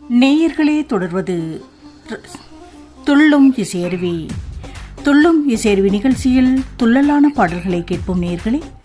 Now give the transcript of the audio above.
நேயர்களே, தொடர்வது துள்ளும் இசையருவி. துள்ளும் இசையருவி நிகழ்ச்சியில் துள்ளலான பாடல்களை கேட்போம் நேயர்களே.